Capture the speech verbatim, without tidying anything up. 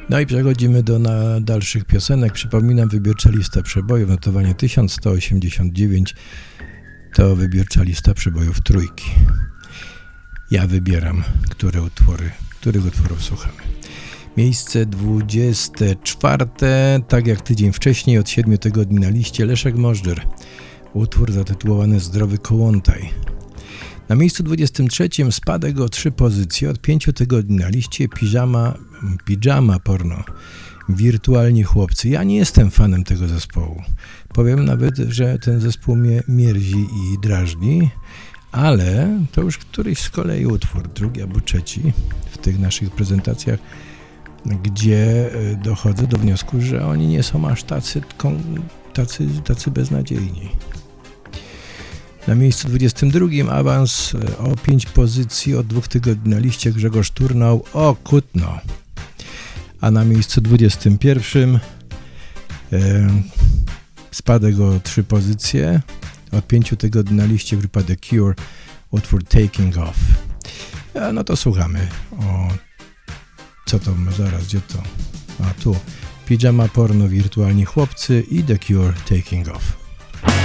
No i przechodzimy do na dalszych piosenek. Przypominam, wybiórcza lista przebojów, notowanie tysiąc sto osiemdziesiąt dziewięć to wybiórcza lista przebojów trójki. Ja wybieram, które utwory, których utworów słuchamy. Miejsce dwudzieste czwarte, tak jak tydzień wcześniej, od siedmiu tygodni na liście, Leszek Możdżer. Utwór zatytułowany Zdrowy Kołłątaj. Na miejscu dwudziestym trzecim spadek o trzy pozycje, od pięciu tygodni na liście, Piżama, Pijama Porno. Wirtualni chłopcy. Ja nie jestem fanem tego zespołu. Powiem nawet, że ten zespół mnie mierzi i drażni, ale to już któryś z kolei utwór, drugi albo trzeci w tych naszych prezentacjach, gdzie dochodzę do wniosku, że oni nie są aż tacy, tacy, tacy beznadziejni. Na miejscu dwudziestym drugim awans o pięć pozycji, od dwóch tygodni na liście, Grzegorz Turnał, o Kutno. A na miejscu dwudziestym pierwszym e, spadek o trzy pozycje, od pięciu tygodni na liście, grupa The Cure, utwór Taking Off. E, no to słuchamy. O, co to zaraz, gdzie to? A tu. Pijama Porno, Wirtualni chłopcy i The Cure, Taking Off.